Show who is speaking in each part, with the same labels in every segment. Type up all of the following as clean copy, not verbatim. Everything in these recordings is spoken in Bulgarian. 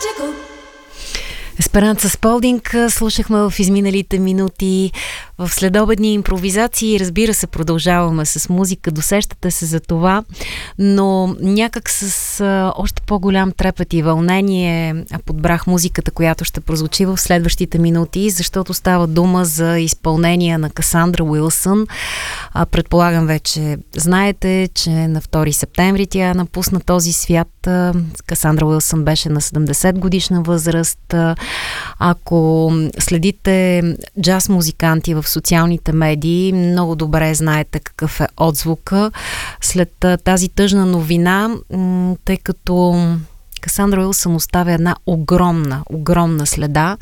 Speaker 1: Есперанца Сполдинг слушахме в изминалите минути в следобедни импровизации. Разбира се, продължаваме с музика, досещате се за това, но някак с още по-голям трепет и вълнение подбрах музиката, която ще прозвучи в следващите минути, защото става дума за изпълнение на Касандра Уилсън. Предполагам вече знаете, че на 2 септември тя напусна този свят. Касандра Уилсън беше на 70 годишна възраст. Ако следите джаз музиканти в социалните медии, много добре знаете какъв е отзвука след тази тъжна новина, тъй като Касандра Уилсън оставя една огромна следа.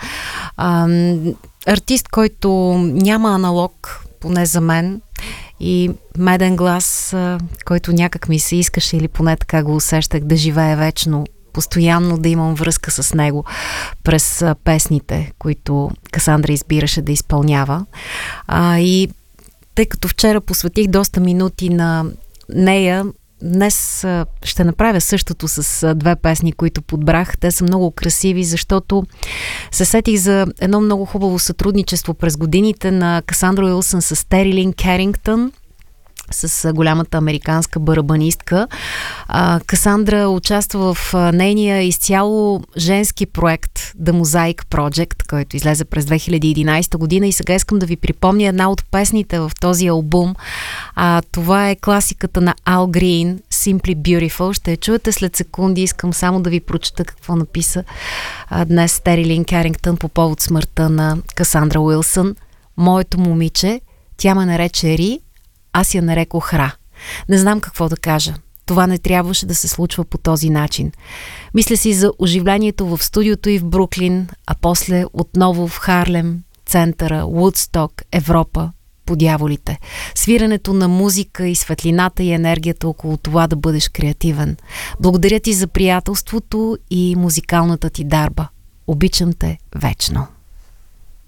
Speaker 1: Артист, който няма аналог, поне за мен, и меден глас, който някак ми се искаше, или поне така го усещах, да живее вечно, постоянно да имам връзка с него през песните, които Касандра избираше да изпълнява. И тъй като вчера посветих доста минути на нея, днес ще направя същото с две песни, които подбрах. Те са много красиви, защото се сетих за едно много хубаво сътрудничество през годините на Касандра Уилсън с Тери Лин Керингтън, с голямата американска барабанистка. Касандра участва в нейния изцяло женски проект The Mosaic Project, който излезе през 2011 година, и сега искам да ви припомня една от песните в този албум. Това е класиката на Ал Грин, Simply Beautiful. Ще я чуете след секунди. Искам само да ви прочета какво написа днес Тери Лин Керингтън по повод смъртта на Касандра Уилсън. Моето момиче, тя ме нарече Ри, аз я нарекох Ра. Не знам какво да кажа. Това не трябваше да се случва по този начин. Мисля си за оживлението в студиото и в Бруклин, а после отново в Харлем, центъра, Вудсток, Европа, по дяволите. Свирането на музика и светлината и енергията около това да бъдеш креативен. Благодаря ти за приятелството и музикалната ти дарба. Обичам те вечно.